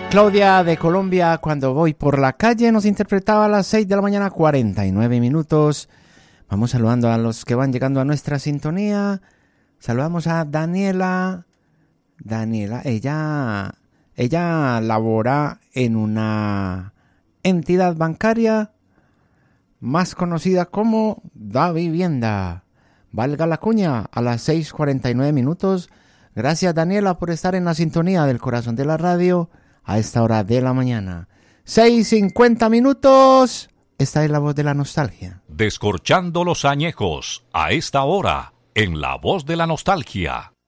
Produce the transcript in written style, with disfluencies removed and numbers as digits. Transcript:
Claudia de Colombia, cuando voy por la calle, nos interpretaba a las 6 de la mañana, 49 minutos. Vamos saludando a los que van llegando a nuestra sintonía. Saludamos a Daniela. Daniela, ella labora en una entidad bancaria más conocida como Da Vivienda. Valga la cuña, a las 6:49 minutos. Gracias, Daniela, por estar en la sintonía del corazón de la radio a esta hora de la mañana. 6:50 minutos. Esta es la voz de la nostalgia. Descorchando los añejos a esta hora en la voz de la nostalgia.